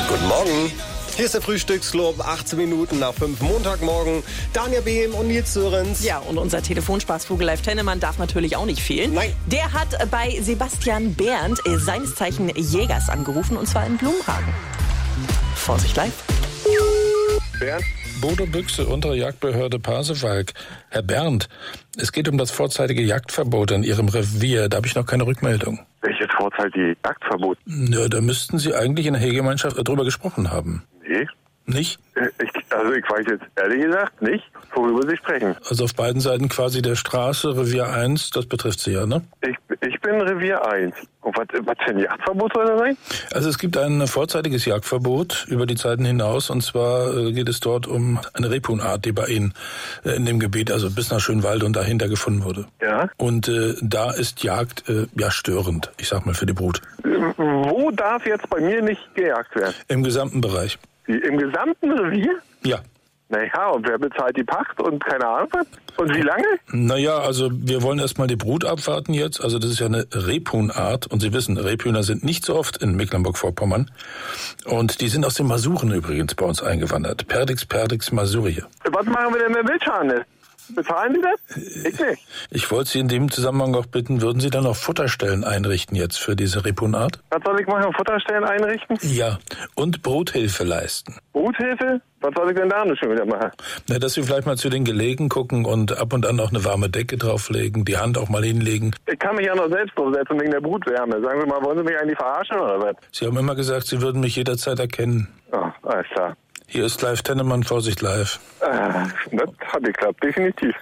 Guten Morgen. Hier ist der Frühstücksclub, 18 Minuten nach 5 Montagmorgen. Daniel Behm und Nils Sörensen. Ja, und unser Telefonspaßvogel Live Tennemann darf natürlich auch nicht fehlen. Nein. Der hat bei Sebastian Berndt, seines Zeichen Jägers, angerufen, und zwar in Blumhagen. Vorsicht live. Bernd? Bodo Büchse, untere Jagdbehörde Pasewalk. Herr Berndt, es geht um das vorzeitige Jagdverbot in Ihrem Revier. Da habe ich noch keine Rückmeldung. Welches vorzeitige Jagdverbot? Ja, da müssten Sie eigentlich in der Heggemeinschaft drüber gesprochen haben. Nee. Nicht? Ich weiß jetzt ehrlich gesagt nicht, worüber Sie sprechen. Also auf beiden Seiten quasi der Straße, Revier 1, das betrifft Sie ja, ne? Ich bin Revier 1. Und was für ein Jagdverbot soll das sein? Also es gibt ein vorzeitiges Jagdverbot über die Zeiten hinaus, und zwar geht es dort um eine Rebhuhnart, die bei Ihnen in dem Gebiet, also bis nach Schönwald und dahinter gefunden wurde. Ja. Und da ist Jagd störend, ich sag mal, für die Brut. Wo darf jetzt bei mir nicht gejagt werden? Im gesamten Bereich. Im gesamten Revier? Ja. Naja, und wer bezahlt die Pacht und keine Ahnung was? Und wie lange? Naja, also wir wollen erstmal die Brut abwarten jetzt. Also das ist ja eine Rebhuhnart. Und Sie wissen, Rebhühner sind nicht so oft in Mecklenburg-Vorpommern. Und die sind aus den Masuren übrigens bei uns eingewandert. Perdix Masurie. Was machen wir denn mit Wildschweine? Bezahlen Sie das? Ich nicht. Ich wollte Sie in dem Zusammenhang auch bitten, würden Sie dann noch Futterstellen einrichten jetzt für diese Rebhuhnart? Was soll ich machen? Futterstellen einrichten? Ja, und Bruthilfe leisten. Bruthilfe? Was soll ich denn da noch schon wieder machen? Na, dass Sie vielleicht mal zu den Gelegen gucken und ab und an auch eine warme Decke drauflegen, die Hand auch mal hinlegen. Ich kann mich ja noch selbst draufsetzen wegen der Brutwärme. Sagen Sie mal, wollen Sie mich eigentlich verarschen oder was? Sie haben immer gesagt, Sie würden mich jederzeit erkennen. Oh, alles klar. Hier ist Live Tennemann, Vorsicht live. Das hat geklappt, definitiv.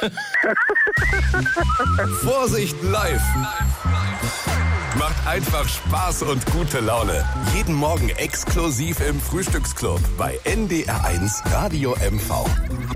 Vorsicht live. Macht einfach Spaß und gute Laune. Jeden Morgen exklusiv im Frühstücksclub bei NDR1 Radio MV.